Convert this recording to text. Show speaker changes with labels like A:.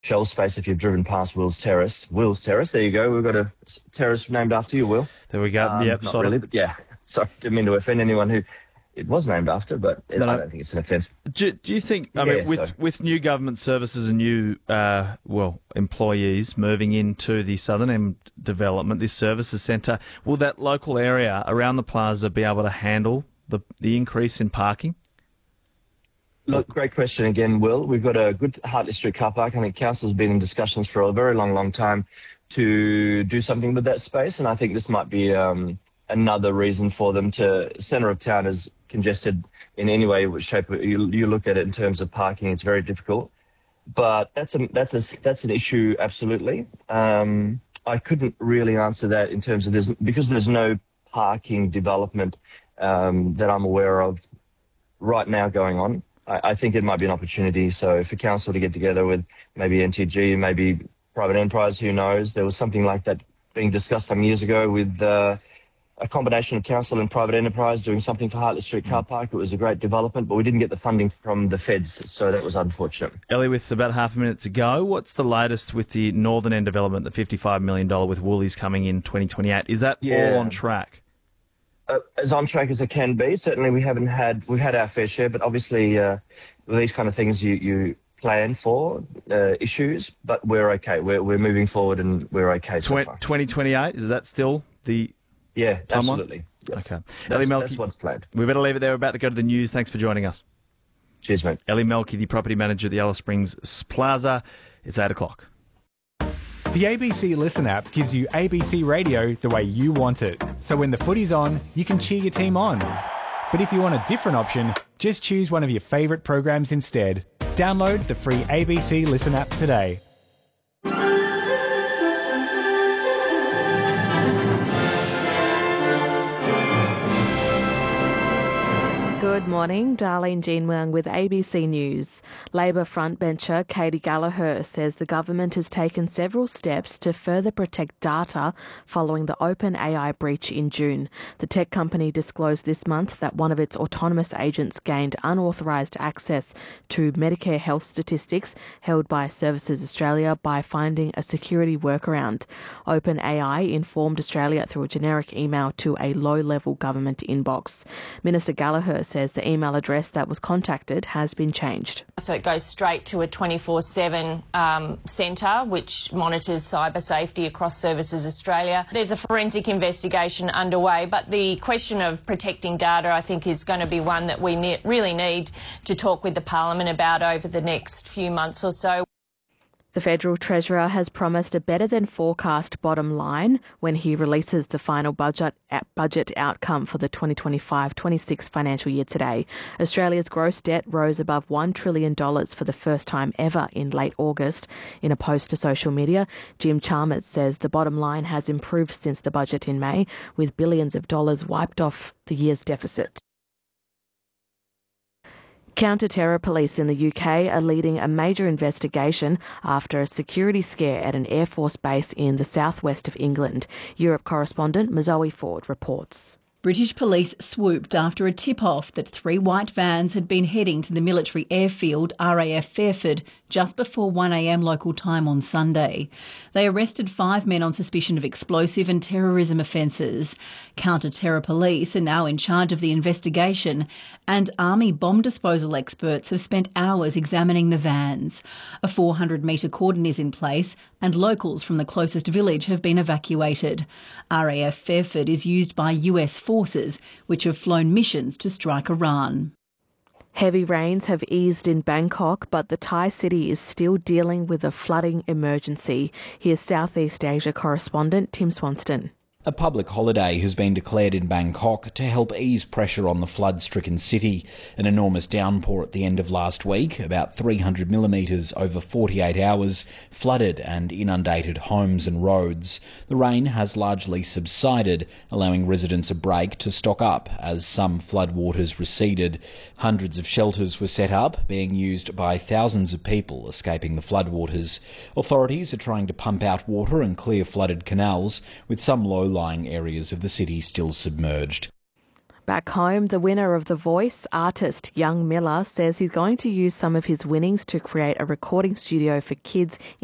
A: shell space if you've driven past Will's Terrace. Will's Terrace, there you go. We've got a terrace named after you, Will.
B: There we go. Yep,
A: not really, but yeah. Sorry, didn't mean to offend anyone who it was named after, but I don't think it's an offence.
B: Do you think, with new government services and new, employees moving into the Southern End development, this services centre, will that local area around the plaza be able to handle the increase in parking?
A: Look, great question again, Will. We've got a good Hartley Street car park. I think Council's been in discussions for a very long time to do something with that space, and I think this might be another reason for them to. Centre of town is congested in any way, which shape you look at it in terms of parking. It's very difficult, but that's an issue absolutely. I couldn't really answer that in terms of because there's no parking development that I'm aware of right now going on. I think it might be an opportunity. So for council to get together with maybe NTG, maybe private enterprise, who knows? There was something like that being discussed some years ago with a combination of council and private enterprise doing something for Hartley Street car park. It was a great development, but we didn't get the funding from the feds, so that was unfortunate.
B: Ellie, with about half a minute to go, what's the latest with the Northern End development, the $55 million with Woolies coming in 2028? Is that all on track?
A: As on track as it can be. Certainly we've had our fair share, but obviously with these kind of things you plan for issues, but we're okay. We're moving forward and we're okay so far.
B: 2028, is that still the timeline?
A: Absolutely. Yep.
B: Okay.
A: That's what's planned.
B: We better leave it there. We're about to go to the news. Thanks for joining us.
A: Cheers, mate.
B: Ellie Melky, the property manager at the Alice Springs Plaza. It's 8 o'clock.
C: The ABC Listen app gives you ABC radio the way you want it. So when the footy's on, you can cheer your team on. But if you want a different option, just choose one of your favourite programs instead. Download the free ABC Listen app today.
D: Good morning, Darlene Jean Wang with ABC News. Labor frontbencher Katie Gallagher says the government has taken several steps to further protect data following the OpenAI breach in June. The tech company disclosed this month that one of its autonomous agents gained unauthorised access to Medicare health statistics held by Services Australia by finding a security workaround. OpenAI informed Australia through a generic email to a low-level government inbox. Minister Gallagher says the email address that was contacted has been changed.
E: So it goes straight to a 24/7 centre which monitors cyber safety across Services Australia. There's a forensic investigation underway, but the question of protecting data I think is going to be one that we really need to talk with the Parliament about over the next few months or so.
D: The Federal Treasurer has promised a better-than-forecast bottom line when he releases the final budget outcome for the 2025-26 financial year today. Australia's gross debt rose above $1 trillion for the first time ever in late August. In a post to social media, Jim Chalmers says the bottom line has improved since the budget in May, with billions of dollars wiped off the year's deficit. Counter-terror police in the UK are leading a major investigation after a security scare at an Air Force base in the southwest of England. Europe correspondent Mazoe Ford reports.
F: British police swooped after a tip-off that 3 white vans had been heading to the military airfield RAF Fairford just before 1 a.m. local time on Sunday. They arrested 5 men on suspicion of explosive and terrorism offences. Counter-terror police are now in charge of the investigation, and Army bomb disposal experts have spent hours examining the vans. A 400-metre cordon is in place, and locals from the closest village have been evacuated. RAF Fairford is used by US forces, which have flown missions to strike Iran.
D: Heavy rains have eased in Bangkok, but the Thai city is still dealing with a flooding emergency. Here's Southeast Asia correspondent Tim Swanston.
G: A public holiday has been declared in Bangkok to help ease pressure on the flood-stricken city. An enormous downpour at the end of last week, about 300 millimetres over 48 hours, flooded and inundated homes and roads. The rain has largely subsided, allowing residents a break to stock up as some floodwaters receded. Hundreds of shelters were set up, being used by thousands of people escaping the floodwaters. Authorities are trying to pump out water and clear flooded canals, with some low-lying areas of the city still submerged.
D: Back home, the winner of The Voice, artist Young Miller, says he's going to use some of his winnings to create a recording studio for kids